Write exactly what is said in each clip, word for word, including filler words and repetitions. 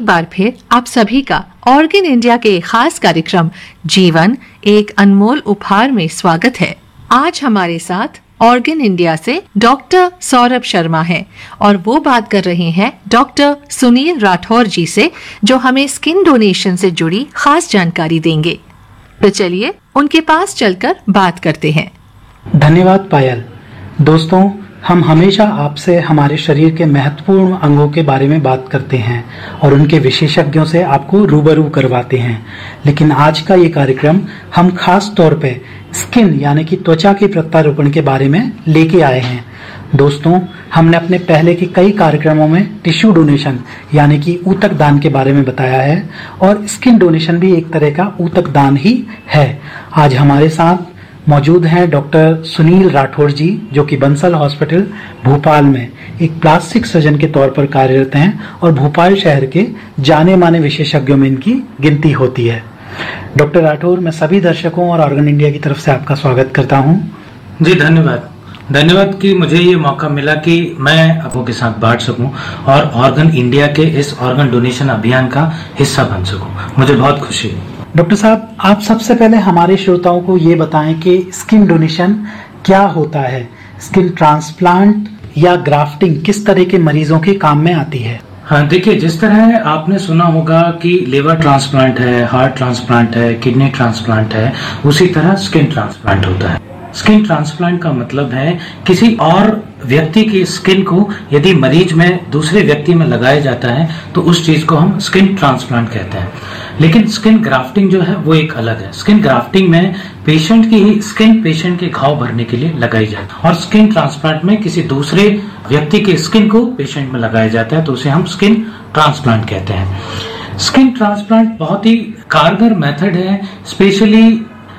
बार फिर आप सभी का ऑर्गन इंडिया के खास कार्यक्रम जीवन एक अनमोल उपहार में स्वागत है। आज हमारे साथ ऑर्गन इंडिया से डॉक्टर सौरभ शर्मा हैं और वो बात कर रहे हैं डॉक्टर सुनील राठौर जी से, जो हमें स्किन डोनेशन से जुड़ी खास जानकारी देंगे। तो चलिए उनके पास चलकर बात करते हैं। धन्यवाद पायल। दोस्तों, हम हमेशा आपसे हमारे शरीर के महत्वपूर्ण अंगों के बारे में बात करते हैं और उनके विशेषज्ञों से आपको रूबरू करवाते हैं, लेकिन आज का ये कार्यक्रम हम खास तौर पे स्किन यानी कि त्वचा के प्रत्यारोपण के बारे में लेके आए हैं। दोस्तों, हमने अपने पहले के कई कार्यक्रमों में टिश्यू डोनेशन यानी कि ऊतक दान के बारे में बताया है और स्किन डोनेशन भी एक तरह का ऊतक दान ही है। आज हमारे साथ मौजूद हैं डॉक्टर सुनील राठौर जी, जो कि बंसल हॉस्पिटल भोपाल में एक प्लास्टिक सर्जन के तौर पर कार्यरत हैं और भोपाल शहर के जाने माने विशेषज्ञों में इनकी गिनती होती है। डॉक्टर राठौर, मैं सभी दर्शकों और ऑर्गन इंडिया की तरफ से आपका स्वागत करता हूं। जी धन्यवाद। धन्यवाद कि मुझे ये मौका मिला कि मैं आपको के साथ बांट सकूं और ऑर्गन इंडिया के इस ऑर्गन डोनेशन अभियान का हिस्सा बन सकूं। मुझे बहुत खुशी है। डॉक्टर साहब, आप सबसे पहले हमारे श्रोताओं को ये बताएं कि स्किन डोनेशन क्या होता है। स्किन ट्रांसप्लांट या ग्राफ्टिंग किस तरह के मरीजों के काम में आती है? हाँ, देखिए, जिस तरह आपने सुना होगा कि लिवर ट्रांसप्लांट है, हार्ट ट्रांसप्लांट है, किडनी ट्रांसप्लांट है, उसी तरह स्किन ट्रांसप्लांट होता है। स्किन ट्रांसप्लांट का मतलब है किसी और व्यक्ति की स्किन को यदि मरीज में दूसरे व्यक्ति में लगाया जाता है तो उस चीज को हम स्किन ट्रांसप्लांट कहते हैं। लेकिन स्किन ग्राफ्टिंग जो है वो एक अलग है। स्किन ग्राफ्टिंग में पेशेंट की ही स्किन पेशेंट के घाव भरने के लिए लगाई जाती है और स्किन ट्रांसप्लांट में किसी दूसरे व्यक्ति की स्किन को पेशेंट में लगाया जाता है, तो उसे हम स्किन ट्रांसप्लांट कहते हैं। स्किन ट्रांसप्लांट बहुत ही कारगर मेथड है, स्पेशली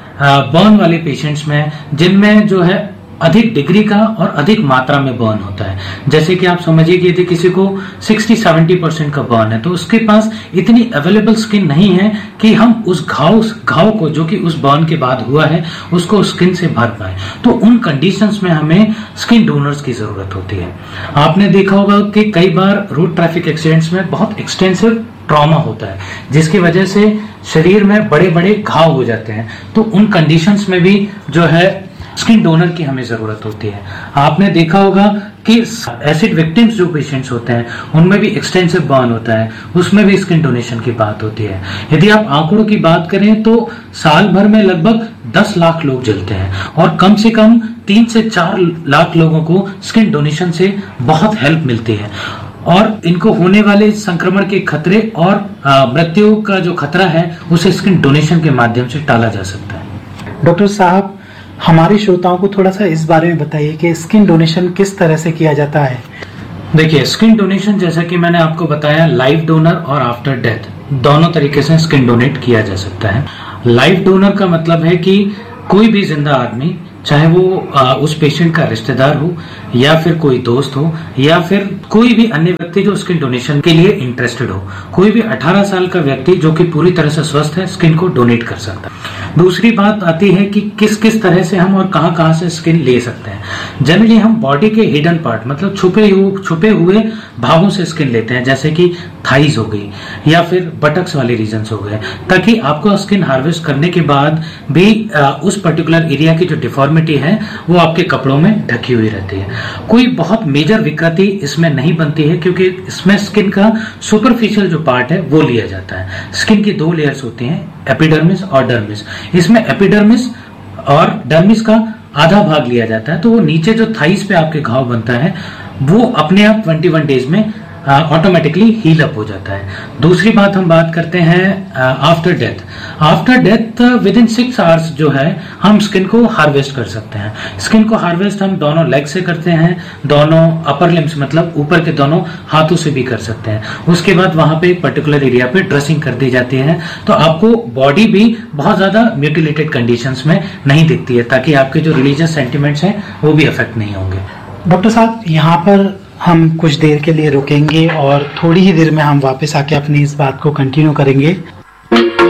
बर्न वाले पेशेंट्स में, जिनमें जो है अधिक डिग्री का और अधिक मात्रा में बर्न होता है। जैसे कि आप समझिए कि यदि किसी को साठ से सत्तर परसेंट का बर्न है तो उसके पास इतनी अवेलेबल स्किन नहीं है कि हम उस घाव घाव को, जो कि उस बर्न के बाद हुआ है, उसको स्किन से भर पाए। तो उन कंडीशंस में हमें स्किन डोनर्स की जरूरत होती है। आपने देखा होगा कि कई बार रोड ट्रैफिक एक्सीडेंट्स में बहुत एक्सटेंसिव ट्रॉमा होता है, जिसकी वजह से शरीर में बड़े बड़े घाव हो जाते हैं। तो उन कंडीशंस में भी जो है स्किन डोनर की हमें जरूरत होती है। आपने देखा होगा कि एसिड विक्टिम्स जो पेशेंट्स होते हैं उनमें भी एक्सटेंसिव बर्न होता है, उसमें भी स्किन डोनेशन की बात होती है। यदि आप आंकड़ों की बात करें तो साल भर में लगभग दस लाख लोग जलते हैं और कम से कम तीन से चार लाख लोगों को स्किन डोनेशन से बहुत हेल्प मिलती है और इनको होने वाले संक्रमण के खतरे और मृत्यु का जो खतरा है उसे स्किन डोनेशन के माध्यम से टाला जा सकता है। डॉक्टर साहब, हमारे श्रोताओं को थोड़ा सा इस बारे में बताइए कि स्किन डोनेशन किस तरह से किया जाता है। देखिए, स्किन डोनेशन जैसा कि मैंने आपको बताया, लाइव डोनर और आफ्टर डेथ दोनों तरीके से स्किन डोनेट किया जा सकता है। लाइव डोनर का मतलब है कि कोई भी जिंदा आदमी, चाहे वो आ, उस पेशेंट का रिश्तेदार हो या फिर कोई दोस्त हो या फिर कोई भी अन्य व्यक्ति जो स्किन डोनेशन के लिए इंटरेस्टेड हो, कोई भी अठारह साल का व्यक्ति जो कि पूरी तरह से स्वस्थ है स्किन को डोनेट कर सकता है। दूसरी बात आती है कि किस किस तरह से हम और कहां कहां से स्किन ले सकते हैं। जनरली हम बॉडी के हिडन पार्ट, मतलब छुपे हुए छुपे हुए भागों से स्किन लेते हैं, जैसे कि थाइज हो गई या फिर बटक्स वाले रीजन्स हो गए, ताकि आपको स्किन हार्वेस्ट करने के बाद भी आ, उस पर्टिकुलर एरिया की जो डिफॉर्मिटी है वो आपके कपड़ों में ढकी हुई रहती है। कोई बहुत मेजर विकृति इसमें नहीं बनती है, क्योंकि इसमें स्किन का सुपरफिशियल जो पार्ट है वो लिया जाता है। स्किन की दो लेयर्स होती हैं, एपिडर्मिस और डर्मिस। इसमें एपिडर्मिस और डर्मिस का आधा भाग लिया जाता है, तो वो नीचे जो थाइस पे आपके घाव बनता है वो अपने आप इक्कीस डेज में ऑटोमेटिकली हील अप हो जाता है। दूसरी बात हम बात करते हैं after death. After death with in six hours जो है हम स्किन को हार्वेस्ट कर सकते हैं। स्किन को हार्वेस्ट हम दोनों लेग से करते हैं, दोनों अपर लिम्स मतलब ऊपर के दोनों हाथों से भी कर सकते हैं। उसके बाद वहां पे एक पर्टिकुलर एरिया पे ड्रेसिंग कर दी जाती है, तो आपको बॉडी भी बहुत ज्यादा म्यूटिलेटेड कंडीशंस में नहीं दिखती है, ताकि आपके जो रिलीजियस सेंटिमेंट्स हैं वो भी अफेक्ट नहीं होंगे। डॉक्टर साहब, यहाँ पर हम कुछ देर के लिए रुकेंगे और थोड़ी ही देर में हम वापस आके अपनी इस बात को कंटिन्यू करेंगे।